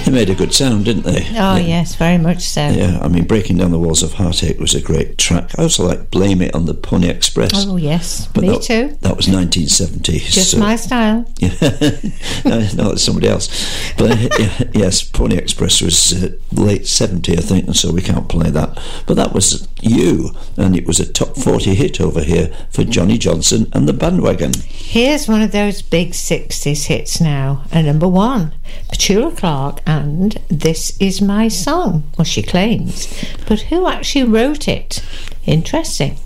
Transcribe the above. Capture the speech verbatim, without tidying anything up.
They made a good sound, didn't they? Oh, yeah. Yes, very much so. Yeah, I mean, Breaking Down the Walls of Heartache was a great track. I also like Blame It on the Pony Express. Oh, yes, but me that, too. That was nineteen seventy. Just so. my style. Yeah, no, no, it's somebody else. But yeah, yes, Pony Express was uh, late seventy, I think, and so we can't play that. But that was You, and it was a top forty hit over here for Johnny Johnson and the Bandwagon. Here's one of those big sixties hits now, a number one, Petula Clark and This Is My Song. Well, she claims, but who actually wrote it? Interesting.